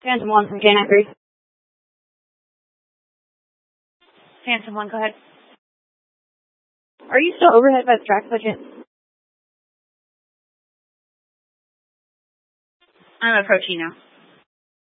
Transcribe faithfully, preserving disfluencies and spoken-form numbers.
Phantom one from K nine three. Phantom one, go ahead. Are you still overhead by the track by chance? I'm approaching now.